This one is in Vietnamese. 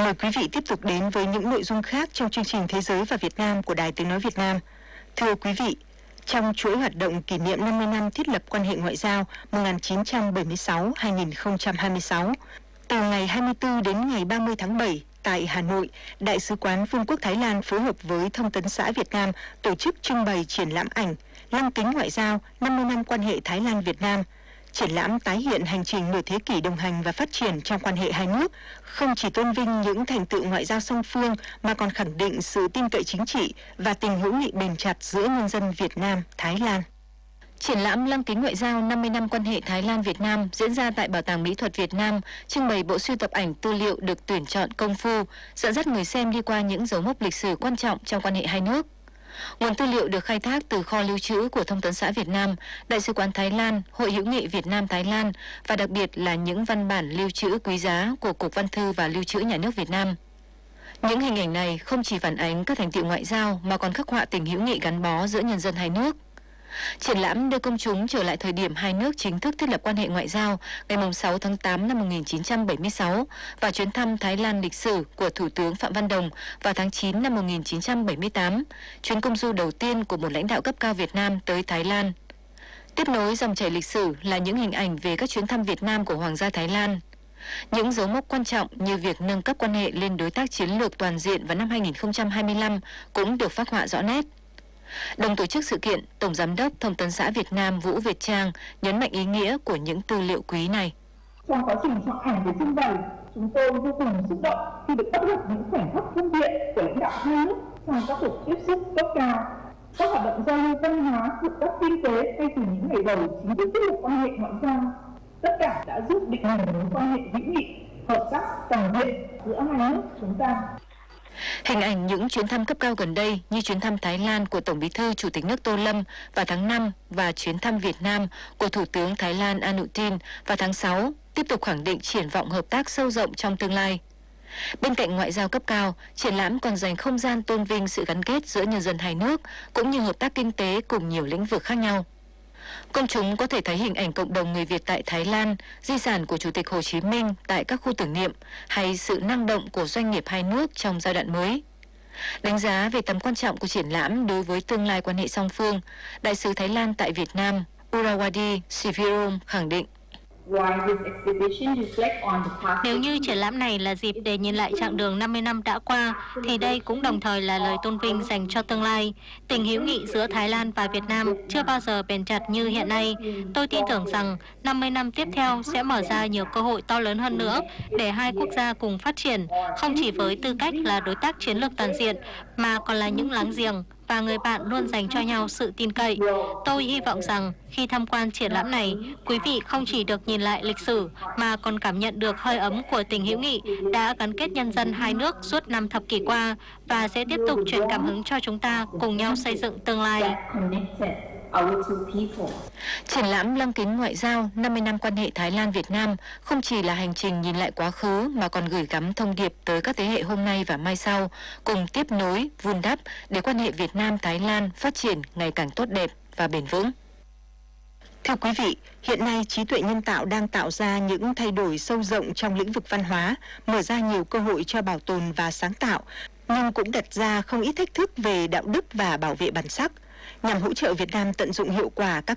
Mời quý vị tiếp tục đến với những nội dung khác trong chương trình Thế giới và Việt Nam của Đài Tiếng nói Việt Nam. Thưa quý vị, trong chuỗi hoạt động kỷ niệm 50 năm thiết lập quan hệ ngoại giao 1976-2026, từ ngày 24 đến ngày 30 tháng 7 tại Hà Nội, Đại sứ quán Vương quốc Thái Lan phối hợp với Thông tấn xã Việt Nam tổ chức trưng bày triển lãm ảnh Lăng kính ngoại giao 50 năm quan hệ Thái Lan-Việt Nam. Triển lãm tái hiện hành trình nửa thế kỷ đồng hành và phát triển trong quan hệ hai nước, không chỉ tôn vinh những thành tựu ngoại giao song phương mà còn khẳng định sự tin cậy chính trị và tình hữu nghị bền chặt giữa nhân dân Việt Nam, Thái Lan. Triển lãm Lăng kính ngoại giao 50 năm quan hệ Thái Lan-Việt Nam diễn ra tại Bảo tàng Mỹ thuật Việt Nam, trưng bày bộ sưu tập ảnh tư liệu được tuyển chọn công phu, dẫn dắt người xem đi qua những dấu mốc lịch sử quan trọng trong quan hệ hai nước. Nguồn tư liệu được khai thác từ kho lưu trữ của Thông tấn xã Việt Nam, Đại sứ quán Thái Lan, Hội hữu nghị Việt Nam Thái Lan và đặc biệt là những văn bản lưu trữ quý giá của Cục Văn thư và Lưu trữ Nhà nước Việt Nam. Những hình ảnh này không chỉ phản ánh các thành tựu ngoại giao mà còn khắc họa tình hữu nghị gắn bó giữa nhân dân hai nước. Triển lãm đưa công chúng trở lại thời điểm hai nước chính thức thiết lập quan hệ ngoại giao ngày 6 tháng 8 năm 1976 và chuyến thăm Thái Lan lịch sử của Thủ tướng Phạm Văn Đồng vào tháng 9 năm 1978, chuyến công du đầu tiên của một lãnh đạo cấp cao Việt Nam tới Thái Lan. Tiếp nối dòng chảy lịch sử là những hình ảnh về các chuyến thăm Việt Nam của Hoàng gia Thái Lan. Những dấu mốc quan trọng như việc nâng cấp quan hệ lên đối tác chiến lược toàn diện vào năm 2025 cũng được phác họa rõ nét. Đồng tổ chức sự kiện, Tổng Giám đốc Thông tấn xã Việt Nam Vũ Việt Trang nhấn mạnh ý nghĩa của những tư liệu quý này. Trong quá trình chọn ảnh để trưng bày, chúng tôi vô cùng xúc động khi được bắt gặp những khoảnh khắc thân thiện của lãnh đạo hai nước trong các cuộc tiếp xúc cấp cao, các hoạt động giao lưu văn hóa, hợp tác kinh tế ngay từ những ngày đầu chính thức thiết lập quan hệ ngoại giao. Tất cả đã giúp định hình mối quan hệ hữu nghị, hợp tác toàn diện giữa hai nước chúng ta. Hình ảnh những chuyến thăm cấp cao gần đây như chuyến thăm Thái Lan của Tổng Bí thư Chủ tịch nước Tô Lâm vào tháng 5 và chuyến thăm Việt Nam của Thủ tướng Thái Lan Anutin vào tháng 6 tiếp tục khẳng định triển vọng hợp tác sâu rộng trong tương lai. Bên cạnh ngoại giao cấp cao, triển lãm còn dành không gian tôn vinh sự gắn kết giữa nhân dân hai nước cũng như hợp tác kinh tế cùng nhiều lĩnh vực khác nhau. Công chúng có thể thấy hình ảnh cộng đồng người Việt tại Thái Lan, di sản của Chủ tịch Hồ Chí Minh tại các khu tưởng niệm hay sự năng động của doanh nghiệp hai nước trong giai đoạn mới. Đánh giá về tầm quan trọng của triển lãm đối với tương lai quan hệ song phương, Đại sứ Thái Lan tại Việt Nam Urawadi Sivirom khẳng định. Nếu như triển lãm này là dịp để nhìn lại chặng đường 50 năm đã qua, thì đây cũng đồng thời là lời tôn vinh dành cho tương lai. Tình hữu nghị giữa Thái Lan và Việt Nam chưa bao giờ bền chặt như hiện nay. Tôi tin tưởng rằng 50 năm tiếp theo sẽ mở ra nhiều cơ hội to lớn hơn nữa để hai quốc gia cùng phát triển, không chỉ với tư cách là đối tác chiến lược toàn diện, mà còn là những láng giềng và người bạn luôn dành cho nhau sự tin cậy. Tôi hy vọng rằng khi tham quan triển lãm này, quý vị không chỉ được nhìn lại lịch sử mà còn cảm nhận được hơi ấm của tình hữu nghị đã gắn kết nhân dân hai nước suốt 5 thập kỷ qua và sẽ tiếp tục truyền cảm hứng cho chúng ta cùng nhau xây dựng tương lai. Triển lãm Lăng kính ngoại giao 50 năm quan hệ Thái Lan-Việt Nam không chỉ là hành trình nhìn lại quá khứ mà còn gửi gắm thông điệp tới các thế hệ hôm nay và mai sau, cùng tiếp nối, vun đắp để quan hệ Việt Nam-Thái Lan phát triển ngày càng tốt đẹp và bền vững. Thưa quý vị, hiện nay trí tuệ nhân tạo đang tạo ra những thay đổi sâu rộng trong lĩnh vực văn hóa, mở ra nhiều cơ hội cho bảo tồn và sáng tạo, nhưng cũng đặt ra không ít thách thức về đạo đức và bảo vệ bản sắc. Nhằm hỗ trợ Việt Nam tận dụng hiệu quả các